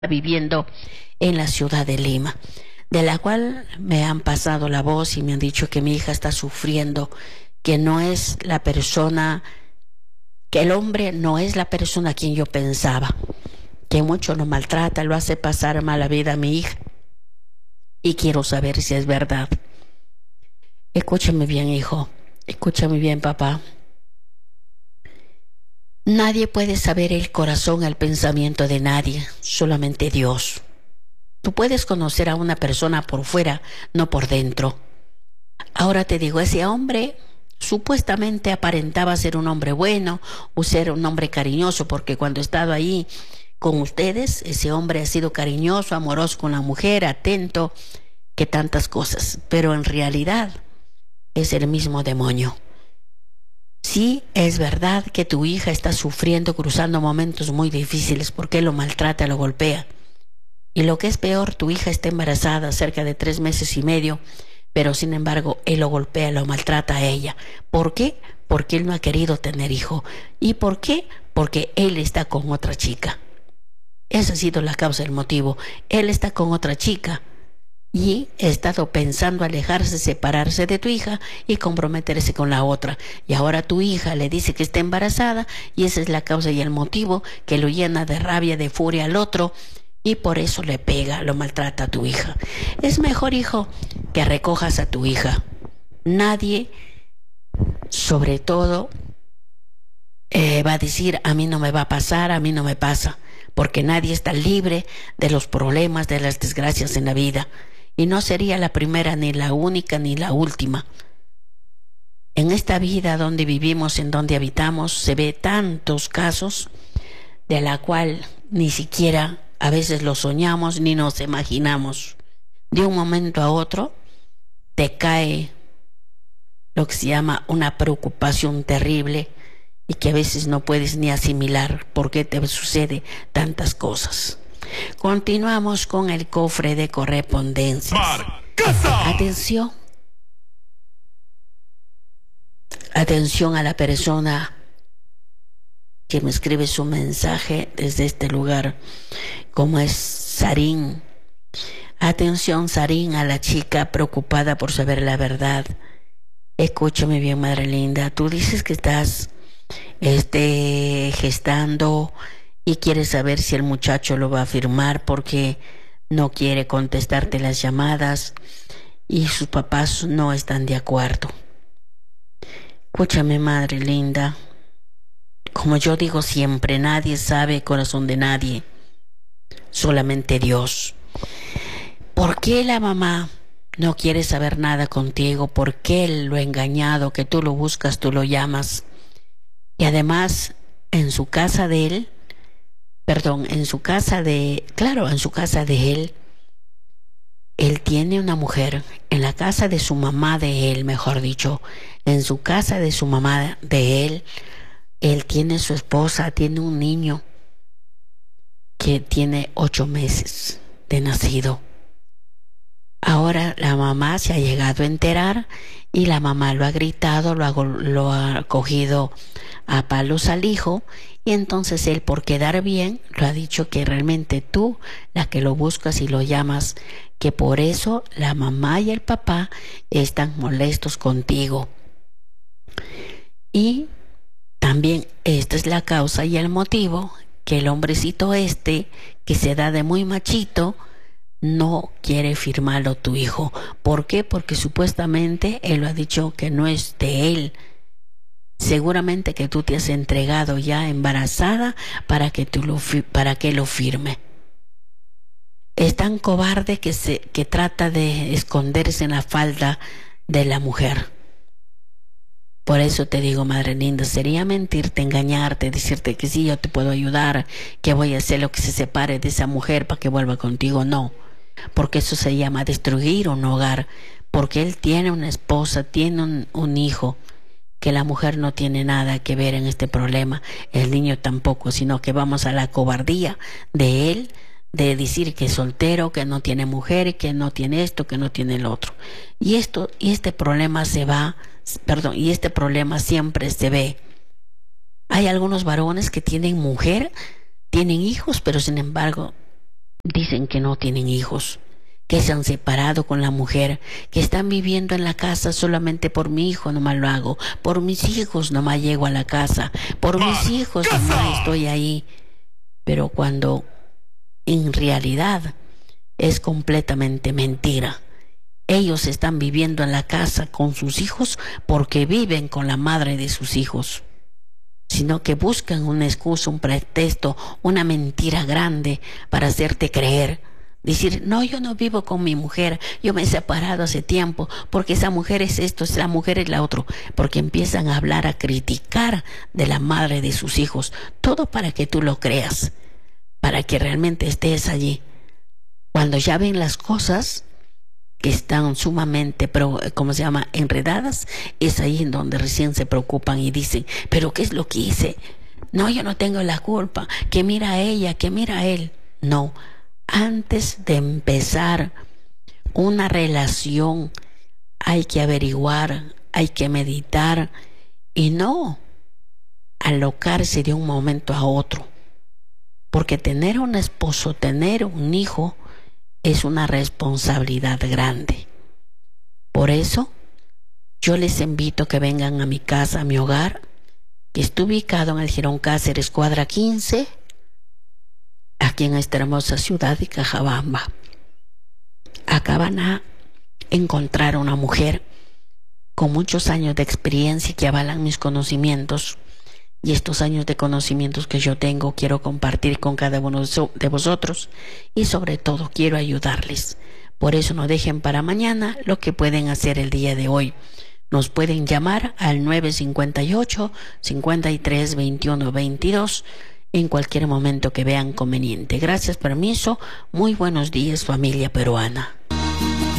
viviendo en la ciudad de Lima, de la cual me han pasado la voz y me han dicho que mi hija está sufriendo, que no es la persona, que el hombre no es la persona a quien yo pensaba, que mucho lo maltrata, lo hace pasar mala vida a mi hija, y quiero saber si es verdad. Escúchame bien, hijo, escúchame bien, papá. Nadie puede saber el corazón, el pensamiento de nadie, solamente Dios. Tú puedes conocer a una persona por fuera, no por dentro. Ahora te digo, ese hombre supuestamente aparentaba ser un hombre bueno o ser un hombre cariñoso, porque cuando he estado ahí con ustedes, ese hombre ha sido cariñoso, amoroso con la mujer, atento, que tantas cosas, pero en realidad es el mismo demonio. Sí, es verdad que tu hija está sufriendo, cruzando momentos muy difíciles porque él lo maltrata, lo golpea. Y lo que es peor, tu hija está embarazada cerca de 3 meses y medio, pero sin embargo él lo golpea, lo maltrata a ella. ¿Por qué? Porque él no ha querido tener hijo. ¿Y por qué? Porque él está con otra chica. Esa ha sido la causa, el motivo. Él está con otra chica. Y he estado pensando alejarse, separarse de tu hija y comprometerse con la otra. Y ahora tu hija le dice que está embarazada y esa es la causa y el motivo que lo llena de rabia, de furia al otro y por eso le pega, lo maltrata a tu hija. Es mejor, hijo, que recojas a tu hija. Nadie, sobre todo, va a decir a mí no me va a pasar, a mí no me pasa, porque nadie está libre de los problemas, de las desgracias en la vida. Y no sería la primera, ni la única, ni la última. En esta vida donde vivimos, en donde habitamos, se ve tantos casos de la cual ni siquiera a veces lo soñamos ni nos imaginamos. De un momento a otro te cae lo que se llama una preocupación terrible y que a veces no puedes ni asimilar por qué te sucede tantas cosas. Continuamos con el cofre de correspondencias. Atención. Atención a la persona que me escribe su mensaje desde este lugar, como es Sarín. Atención, Sarín, a la chica preocupada por saber la verdad. Escúchame bien, madre linda. Tú dices que estás gestando y quieres saber si el muchacho lo va a firmar porque no quiere contestarte las llamadas y sus papás no están de acuerdo. Escúchame, madre linda. Como yo digo siempre, nadie sabe el corazón de nadie, solamente Dios. ¿Por qué la mamá no quiere saber nada contigo? ¿Por qué él lo ha engañado, que tú lo buscas, tú lo llamas? Y además, en su casa de él, en su casa de él, él tiene una mujer. En la casa de su mamá de él, mejor dicho, en su casa de su mamá de él tiene su esposa, tiene un niño que tiene 8 meses de nacido. Ahora la mamá se ha llegado a enterar y la mamá lo ha gritado, lo ha cogido a palos al hijo y entonces él, por quedar bien, lo ha dicho que realmente tú, la que lo buscas y lo llamas, que por eso la mamá y el papá están molestos contigo. Y también esta es la causa y el motivo que el hombrecito que se da de muy machito, no quiere firmarlo tu hijo. ¿Por qué? Porque supuestamente él lo ha dicho que no es de él. Seguramente que tú te has entregado ya embarazada para que lo firme. Es tan cobarde que trata de esconderse en la falda de la mujer. Por eso te digo, madre linda, sería mentirte, engañarte, decirte que sí, yo te puedo ayudar, que voy a hacer lo que se separe de esa mujer para que vuelva contigo. No, porque eso se llama destruir un hogar, porque él tiene una esposa, tiene un hijo, que la mujer no tiene nada que ver en este problema, el niño tampoco, sino que vamos a la cobardía de él, de decir que es soltero, que no tiene mujer, que no tiene esto, que no tiene el otro. Y este problema siempre se ve. Hay algunos varones que tienen mujer, tienen hijos, pero sin embargo Dicen que no tienen hijos, que se han separado con la mujer, que están viviendo en la casa solamente por mi hijo nomás lo hago, por mis hijos nomás llego a la casa, por mis hijos nomás estoy ahí. Pero cuando en realidad es completamente mentira. Ellos están viviendo en la casa con sus hijos porque viven con la madre de sus hijos, sino que buscan una excusa, un pretexto, una mentira grande para hacerte creer. Decir, no, yo no vivo con mi mujer, yo me he separado hace tiempo, porque esa mujer es esto, esa mujer es la otra, porque empiezan a hablar, a criticar de la madre de sus hijos, todo para que tú lo creas, para que realmente estés allí. Cuando ya ven las cosas que están sumamente, enredadas, es ahí en donde recién se preocupan y dicen, pero ¿qué es lo que hice? No, yo no tengo la culpa, que mira a ella, que mira a él. No, antes de empezar una relación hay que averiguar, hay que meditar y no alocarse de un momento a otro, porque tener un esposo, tener un hijo es una responsabilidad grande. Por eso yo les invito a que vengan a mi casa, a mi hogar, que está ubicado en el Girón Cáceres, cuadra 15, aquí en esta hermosa ciudad de Cajabamba. Acá van a encontrar una mujer con muchos años de experiencia que avalan mis conocimientos, y estos años de conocimientos que yo tengo quiero compartir con cada uno de vosotros, y sobre todo quiero ayudarles. Por eso no dejen para mañana lo que pueden hacer el día de hoy. Nos pueden llamar al 958-5321-22 en cualquier momento que vean conveniente. Gracias, permiso. Muy buenos días, familia peruana.